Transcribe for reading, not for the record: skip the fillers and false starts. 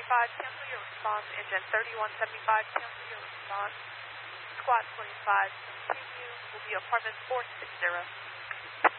cancel your response. Engine 3175, cancel your response. Squad 25, continue. Will be apartment 460.